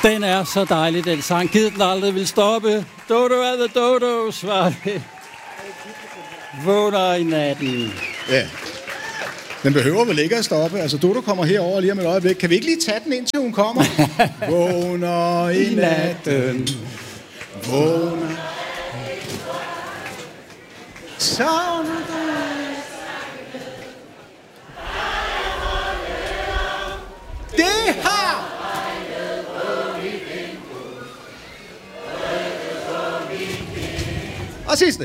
Den er så dejlig, den sang. Gid den aldrig vil stoppe. Dodo er the Dodos, var det. Vågner i natten. Ja. Den behøver vel ikke at stoppe. Altså, Dodo kommer herover lige om et øjeblik. Kan vi ikke lige tage den, indtil hun kommer? Vågner i natten. Vågner. Savner dig. Det har... Og sidste.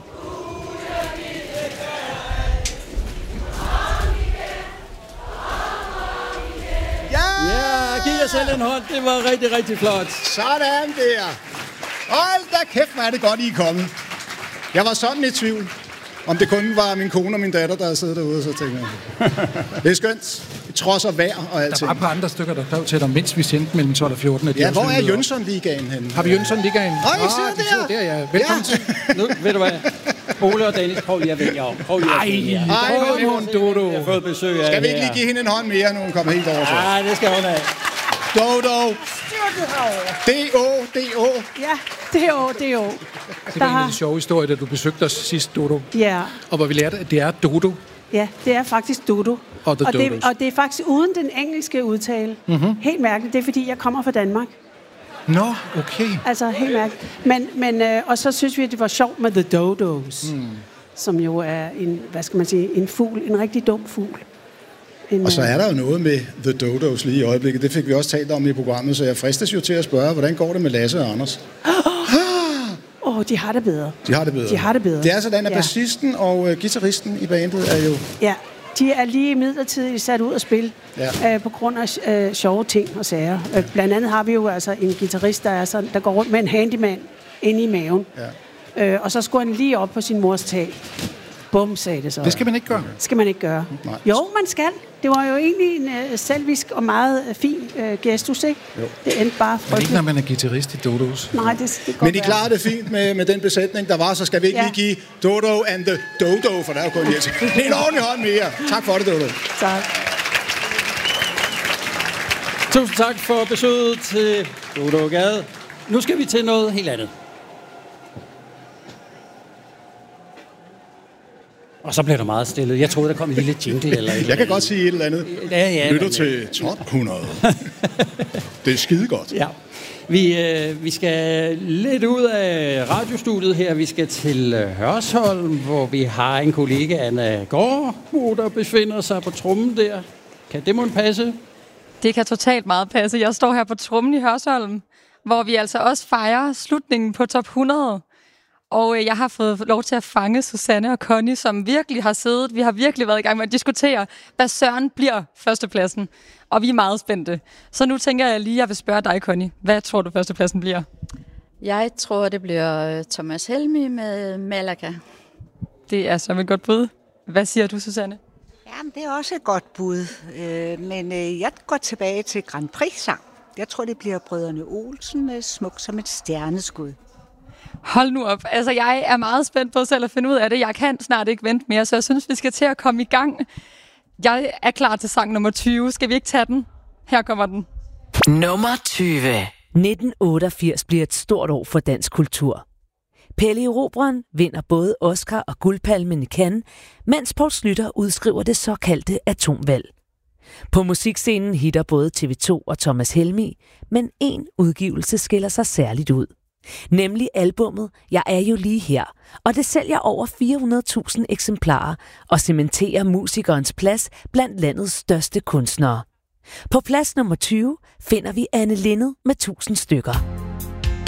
Ja, giv jer selv en hånd. Det var rigtig, rigtig flot. Sådan der. Hold da kæft, hvor er det godt, I er kommet. Jeg var sådan i tvivl, om det kun var min kone og min datter, der siddet derude, så tænkte jeg. Det er skønt. Trods af vejr og alting. Der var et par andre stykker, der skrev til dig, mens vi sendte mellem 12 og 14. Ja, hvor er Jønsson-ligaen henne? Har vi Jønsson-ligaen? Åh, I sidder der. Ja. Velkommen til. Nu, ved du hvad? Ole og Dennis, prøv lige at vælge om. Ej, hun Dodo. Jeg har fået besøg af. Skal vi ikke lige give hende en hånd mere, når hun kommer helt over? Nej, det skal hun have. Dodo. D-O. Ja, D-O. Det var en af de sjove historier, da du besøgte os sidst, Dodo. Ja. Og hvor vi lærte, at det er Dodo. Ja, det er faktisk Dodo. Og det er faktisk uden den engelske udtale. Mm-hmm. Helt mærkeligt. Det er, fordi jeg kommer fra Danmark. Nå, okay. Altså, helt mærkeligt. Men og så synes vi, at det var sjovt med The Dodos. Som jo er en fugl. En rigtig dum fugl. Og så er der jo noget med The Dodos lige i øjeblikket. Det fik vi også talt om i programmet, så jeg fristes jo til at spørge, hvordan går det med Lasse og Anders? De har det bedre. De har det bedre. Det er sådan, at bassisten og guitaristen i bandet er jo... Ja, de er lige midlertidigt sat ud at spille på grund af sjove ting og sager. Blandt andet har vi jo altså en guitarist, der går rundt med en handyman inde i maven. Ja. Og så skulle han lige op på sin mors tag. Bum, sagde det så. Det skal man ikke gøre. Skal man ikke gøre. Nej. Jo, man skal. Det var jo egentlig en selvisk og meget fin gestus, ikke? Jo. Det endte bare frygteligt. Men ikke, når man er guitarist i Dodos. Nej, det går. Men I klarer det fint med den besætning, der var, så skal vi ikke lige give Dodo and the Dodo, for der er jo kun her til. Det er en ordentlig hånd mere. Tak for det, Dodo. Tak. Tusind tak for besøget til Dodo Gade. Nu skal vi til noget helt andet. Og så blev der meget stille. Jeg troede, der kom en lille jingle eller et. Jeg kan godt sige et eller andet. Ja, lytter til Top 100. Det er skide godt. Ja. Vi skal lidt ud af radiostudiet her. Vi skal til Hørsholm, hvor vi har en kollega, Anna Gårdbo, der befinder sig på trommen der. Kan det måtte passe? Det kan totalt meget passe. Jeg står her på trommen i Hørsholm, hvor vi altså også fejrer slutningen på Top 100. Og jeg har fået lov til at fange Susanne og Connie, som virkelig har siddet. Vi har virkelig været i gang med at diskutere, hvad søren bliver førstepladsen. Og vi er meget spændte. Så nu tænker jeg lige, at jeg vil spørge dig, Connie. Hvad tror du, førstepladsen bliver? Jeg tror, det bliver Thomas Helmig med Malaga. Det er så et godt bud. Hvad siger du, Susanne? Jamen, det er også et godt bud. Men jeg går tilbage til Grand Prix-sang. Jeg tror, det bliver Brødrene Olsen med Smuk som et stjerneskud. Hold nu op. Altså, jeg er meget spændt på selv at finde ud af det. Jeg kan snart ikke vente mere, så jeg synes, vi skal til at komme i gang. Jeg er klar til sang nummer 20. Skal vi ikke tage den? Her kommer den. Nummer 20. 1988 bliver et stort år for dansk kultur. Pelle Erobreren vinder både Oscar og Guldpalmen i Cannes, mens Poul Schlüter udskriver det såkaldte atomvalg. På musikscenen hitter både TV2 og Thomas Helmig, men en udgivelse skiller sig særligt ud. Nemlig albummet Jeg er jo lige her, og det sælger over 400.000 eksemplarer og cementerer musikernes plads blandt landets største kunstnere. På plads nummer 20 finder vi Anne Linnet med 1000 stykker.